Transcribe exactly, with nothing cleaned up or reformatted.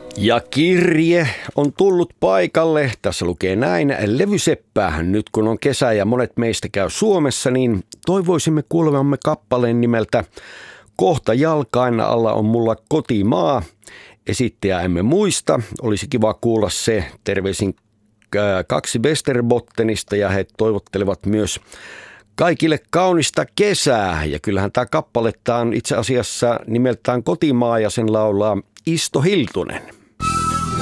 Ja kirje on tullut paikalle. Tässä lukee näin. Levyseppä, nyt kun on kesä ja monet meistä käy Suomessa, niin toivoisimme kuulevamme kappaleen nimeltä Kohta jalkain alla on mulla kotimaa. Esittäjää emme muista. Olisi kiva kuulla se. Terveisin kaksi Westerbottenista ja he toivottelevat myös kaikille kaunista kesää. Ja kyllähän tämä kappale on itse asiassa nimeltään Kotimaa ja sen laulaa Isto Hiltunen.